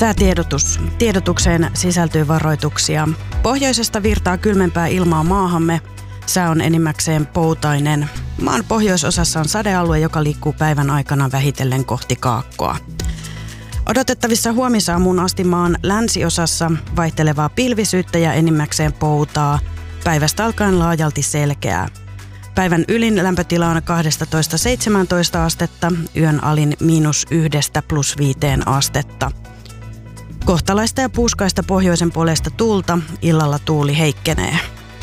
Säätiedotus. Tiedotukseen sisältyy varoituksia. Pohjoisesta virtaa kylmempää ilmaa maahamme. Sää on enimmäkseen poutainen. Maan pohjoisosassa on sadealue, joka liikkuu päivän aikana vähitellen kohti kaakkoa. Odotettavissa huomisaamuun asti maan länsiosassa vaihtelevaa pilvisyyttä ja enimmäkseen poutaa. Päivästä alkaen laajalti selkeää. Päivän ylin lämpötila on 12–17 astetta, yön alin -1 + 5 astetta. Kohtalaista ja puuskaista pohjoisen puolesta tuulta, illalla tuuli heikkenee.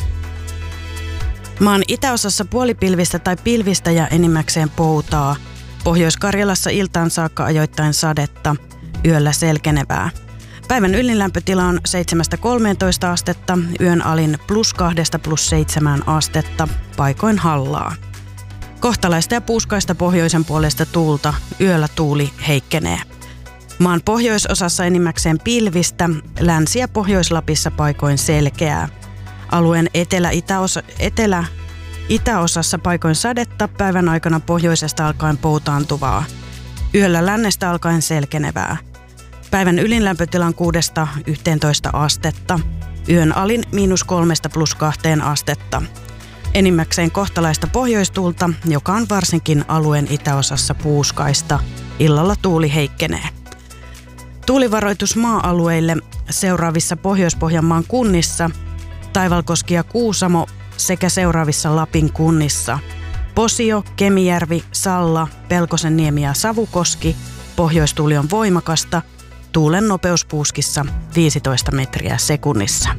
Maan itäosassa puolipilvistä tai pilvistä ja enimmäkseen poutaa. Pohjois-Karjalassa iltaan saakka ajoittain sadetta, yöllä selkenevää. Päivän ylin lämpötila on 7–13 astetta, yön alin +2 + 7 astetta, paikoin hallaa. Kohtalaista ja puuskaista pohjoisen puolesta tuulta, yöllä tuuli heikkenee. Maan pohjoisosassa enimmäkseen pilvistä, Länsi- ja Pohjois-Lapissa paikoin selkeää. Alueen etelä-itäosassa paikoin sadetta, päivän aikana pohjoisesta alkaen poutaantuvaa. Yöllä lännestä alkaen selkenevää. Päivän ylin lämpötila on 6–11 astetta, yön alin -3 + 2 astetta. Enimmäkseen kohtalaista pohjoistuulta, joka on varsinkin alueen itäosassa puuskaista. Illalla tuuli heikkenee. Tuulivaroitus maa-alueille seuraavissa Pohjois-Pohjanmaan kunnissa, Taivalkoski ja Kuusamo sekä seuraavissa Lapin kunnissa: Posio, Kemijärvi, Salla, Pelkosenniemi ja Savukoski. Pohjoistuuli on voimakasta, tuulen nopeus puuskissa 15 metriä sekunnissa.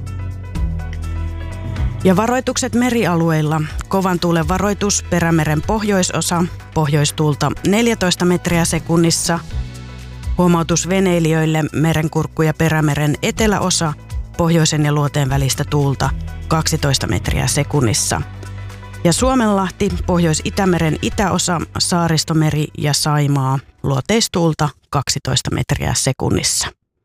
Ja varoitukset merialueilla: kovan tuulen varoitus Perämeren pohjoisosa, pohjoistuulta 14 metriä sekunnissa. Huomautus veneilijöille: Merenkurkku ja Perämeren eteläosa, pohjoisen ja luoteen välistä tuulta 12 metriä sekunnissa. Ja Suomenlahti, Pohjois-Itämeren itäosa, Saaristomeri ja Saimaa, luoteistuulta 12 metriä sekunnissa.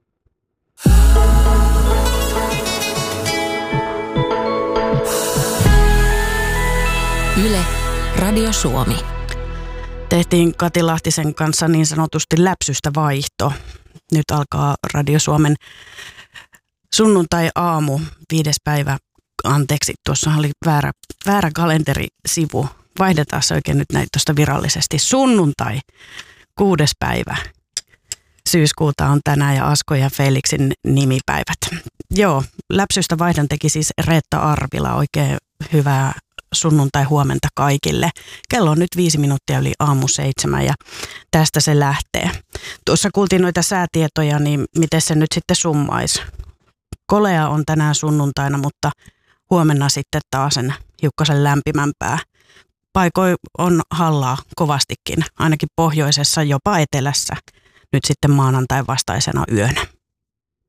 Yle, Radio Suomi. Tehtiin Kati Lahtisen kanssa niin sanotusti läpsystä vaihto. Nyt alkaa Radio Suomen sunnuntai-aamu, 5. päivä. Anteeksi, tuossa oli väärä kalenterisivu. Vaihdetaan se oikein nyt näin tuosta virallisesti. Sunnuntai, 6. päivä syyskuuta on tänään ja Asko ja Felixin nimipäivät. Joo, läpsystä vaihdon teki siis Reetta Arvila. Oikein hyvää sunnuntai-huomenta kaikille. Kello on nyt 5 minuuttia yli 6:07 ja tästä se lähtee. Tuossa kuultiin noita säätietoja, niin miten se nyt sitten summaisi? Kolea on tänään sunnuntaina, mutta huomenna sitten taas sen hiukkasen lämpimämpää. Paikoin on hallaa kovastikin, ainakin pohjoisessa, jopa etelässä, nyt sitten maanantain vastaisena yönä.